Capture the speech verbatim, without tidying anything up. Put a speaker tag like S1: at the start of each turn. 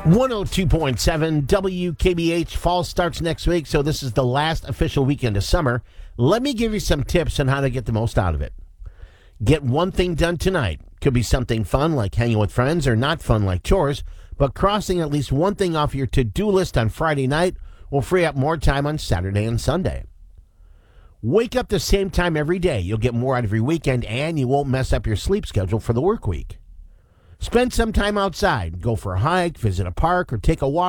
S1: one oh two point seven W K B H. Fall starts next week, so this is the last official weekend of summer. Let me give you some tips on how to get the most out of it. Get one thing done tonight. Could be something fun like hanging with friends or not fun like chores, but crossing at least one thing off your to-do list on Friday night will free up more time on Saturday and Sunday. Wake up the same time every day. You'll get more out of your weekend, and you won't mess up your sleep schedule for the work week. Spend some time outside. Go for a hike, visit a park, or take a walk.